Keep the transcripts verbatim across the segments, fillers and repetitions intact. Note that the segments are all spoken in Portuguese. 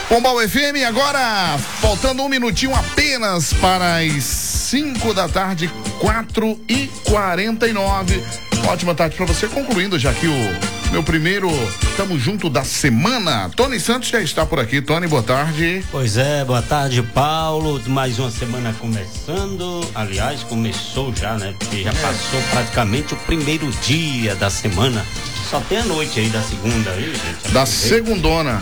Pombal F M, agora faltando um minutinho apenas para as cinco da tarde, quatro e quarenta e nove. Ótima tarde para você, concluindo já aqui o meu primeiro Tamo Junto da semana. Tony Santos já está por aqui. Tony, boa tarde. Pois é, boa tarde, Paulo. Mais uma semana começando. Aliás, começou já, né? Porque já é. passou praticamente o primeiro dia da semana. Só tem a noite aí da segunda, aí, gente. Da segundona.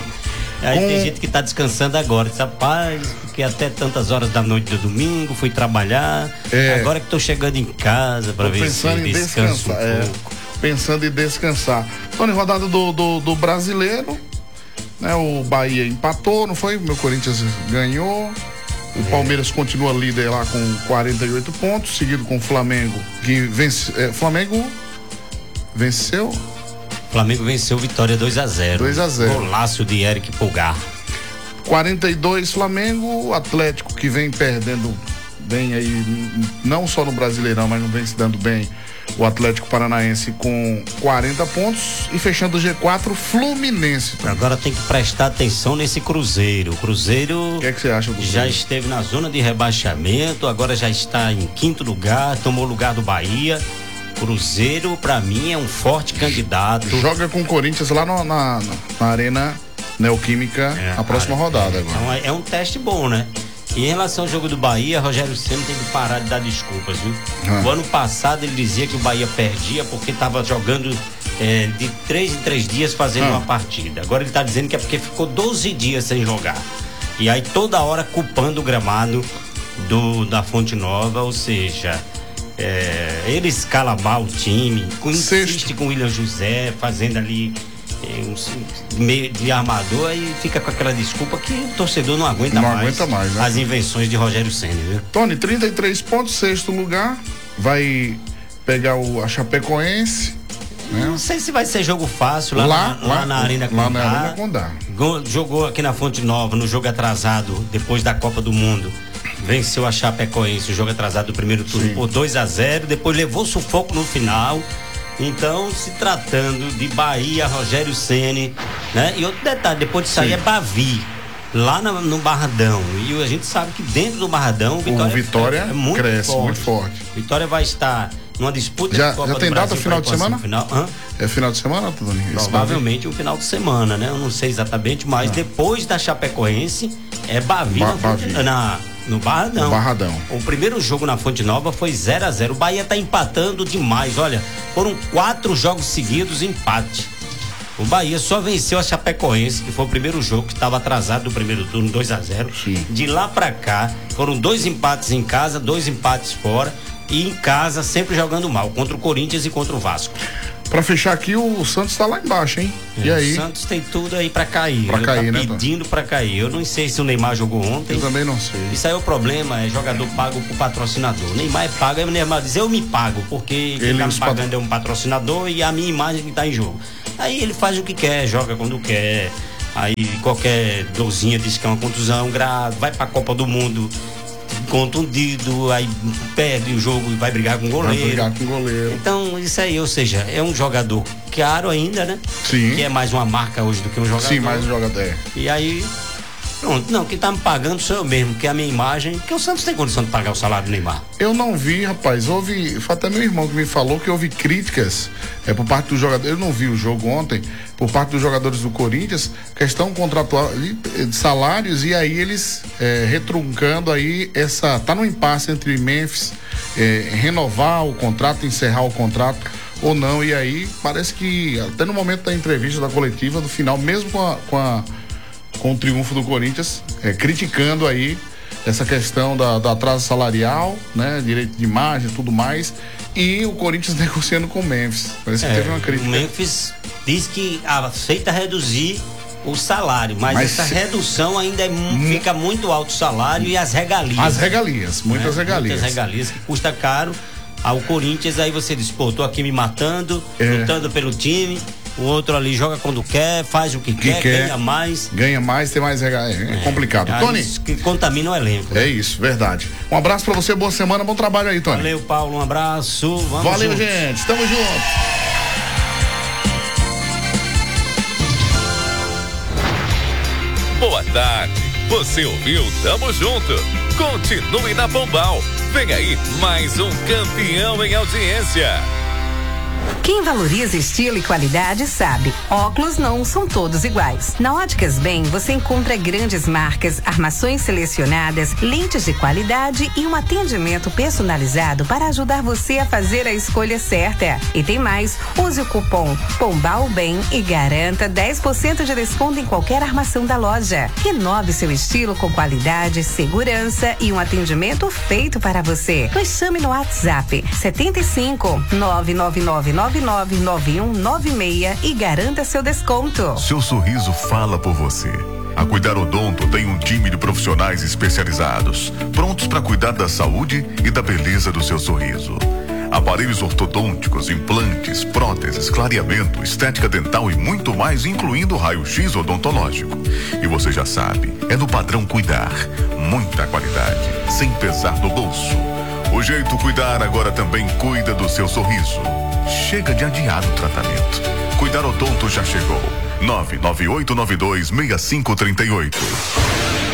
Aí Com... tem gente que tá descansando agora, rapaz, porque até tantas horas da noite do domingo fui trabalhar, é. agora que tô chegando em casa para ver se em descanso descansar, um é. pouco. Pensando em descansar. Tony, rodada do, do, do brasileiro, né? O Bahia empatou, não foi? O meu Corinthians ganhou. O é. Palmeiras continua líder lá com quarenta e oito pontos, seguido com o Flamengo, que vence, é, Flamengo venceu. Flamengo venceu Vitória dois a zero. dois a zero. Golaço de Eric Pulgar. quarenta e dois Flamengo, Atlético que vem perdendo bem aí, não só no Brasileirão, mas não vem se dando bem. O Atlético Paranaense com quarenta pontos e fechando o G quatro, Fluminense. Também. Agora tem que prestar atenção nesse Cruzeiro. O Cruzeiro. O que é que você acha do Cruzeiro? Já esteve na zona de rebaixamento, agora já está em quinto lugar, tomou o lugar do Bahia. Cruzeiro, pra mim, é um forte candidato. Joga com o Corinthians lá no, na, na Arena Neoquímica é, a próxima rodada. É, agora. Então é, é um teste bom, né? E em relação ao jogo do Bahia, Rogério Ceni tem que parar de dar desculpas, viu? Ah. O ano passado ele dizia que o Bahia perdia porque estava jogando é, de três em três dias fazendo ah. uma partida. Agora ele tá dizendo que é porque ficou doze dias sem jogar. E aí toda hora culpando o gramado do, da Fonte Nova, ou seja... É, ele escala mal o time, insiste com o William José, fazendo ali é, um meio de armador e fica com aquela desculpa que o torcedor não aguenta, não mais, aguenta mais né? as invenções de Rogério Ceni, viu? Tony, trinta e três pontos, sexto lugar, vai pegar o, a Chapecoense. Né? Não sei se vai ser jogo fácil lá, lá, na, lá, lá na Arena Condá. Lá na Arena Condá. Jogou aqui na Fonte Nova, no jogo atrasado, depois da Copa do Mundo. Venceu a Chapecoense, o jogo atrasado do primeiro turno, sim, por dois a zero, depois levou sufoco no final. Então, se tratando de Bahia, Rogério Ceni, né? E outro detalhe, depois de sair, sim, é Bavi, lá no, no Barradão. E a gente sabe que dentro do Barradão, Vitória, o Vitória é, é muito cresce forte. muito forte. Vitória vai estar numa disputa já, de Copa já tem do data Brasil final de semana? Final. Hã? É final de semana, Tony? Provavelmente um final de semana, né? Eu não sei exatamente, mas ah. depois da Chapecoense é Bavi, ba- Bavi. Na, na, no Barradão. No Barradão. O primeiro jogo na Fonte Nova foi zero a zero. O Bahia tá empatando demais. Olha, foram quatro jogos seguidos empate. O Bahia só venceu a Chapecoense, que foi o primeiro jogo que estava atrasado do primeiro turno, dois a zero. Sim. De lá pra cá, foram dois empates em casa, dois empates fora. E em casa, sempre jogando mal, contra o Corinthians e contra o Vasco. Pra fechar aqui, o Santos tá lá embaixo, hein? É, e aí? O Santos tem tudo aí pra cair. Pra cair, tá né? pedindo pra cair. Eu não sei se o Neymar jogou ontem. Eu também não sei. Isso aí é o problema, é jogador pago pro patrocinador. O Neymar é pago, aí o Neymar diz, eu me pago, porque quem tá me pagando pat... é um patrocinador e a minha imagem que tá em jogo. Aí ele faz o que quer, joga quando quer. Aí qualquer dorzinha diz que é uma contusão grave, vai pra Copa do Mundo contundido, aí perde o jogo e vai brigar com o goleiro. Vai brigar com o goleiro. Então, isso aí, ou seja, é um jogador caro ainda, né? Sim. Que é mais uma marca hoje do que um jogador. Sim, mais um jogador. É. E aí, pronto, não, quem tá me pagando sou eu mesmo, que é a minha imagem, porque o Santos tem condição de pagar o salário do Neymar. Eu não vi, rapaz, houve, foi até meu irmão que me falou que houve críticas é, por parte do jogador, eu não vi o jogo ontem, por parte dos jogadores do Corinthians, questão contratual de salários, e aí eles é, retruncando aí essa, tá no impasse entre Memphis, é, renovar o contrato, encerrar o contrato ou não, e aí parece que até no momento da entrevista da coletiva, do final, mesmo com a, com a com o triunfo do Corinthians, é, criticando aí essa questão da, do atraso salarial, né, direito de imagem e tudo mais, e o Corinthians negociando com o Memphis. Parece que é, teve uma crítica. O Memphis diz que aceita reduzir o salário, mas, mas essa se... redução ainda é, hum... fica muito alto o salário e as regalias. As regalias, muitas né? regalias. Muitas regalias que custa caro ao Corinthians, aí você diz, pô, tô aqui me matando, é. lutando pelo time. O outro ali joga quando quer, faz o que, que quer, quer, ganha mais. Ganha mais, tem mais. É, é complicado. É, Tony. Que contamina o elenco. É isso, verdade. Um abraço pra você, boa semana, bom trabalho aí, Tony. Valeu, Paulo, um abraço. Vamos Valeu, juntos. gente. Estamos juntos. Boa qualidade. Você ouviu? Tamo junto. Continue na Pombal. Vem aí mais um campeão em audiência. Quem valoriza estilo e qualidade sabe, óculos não são todos iguais. Na Óticas Bem, você encontra grandes marcas, armações selecionadas, lentes de qualidade e um atendimento personalizado para ajudar você a fazer a escolha certa. E tem mais, use o cupom POMBALBEM e garanta dez por cento de desconto em qualquer armação da loja. Renove seu estilo com qualidade, segurança e um atendimento feito para você. Nos chame no WhatsApp setenta e cinco, nove nove nove nove nove nove um nove seis e garanta seu desconto. Seu sorriso fala por você. A Cuidar Odonto tem um time de profissionais especializados, prontos para cuidar da saúde e da beleza do seu sorriso. Aparelhos ortodônticos, implantes, próteses, clareamento, estética dental e muito mais, incluindo raio-x odontológico. E você já sabe, é no padrão Cuidar. Muita qualidade, sem pesar no bolso. O Jeito Cuidar agora também cuida do seu sorriso. Chega de adiar o tratamento. Cuidar Odonto já chegou. nove nove oito nove dois seis cinco três oito.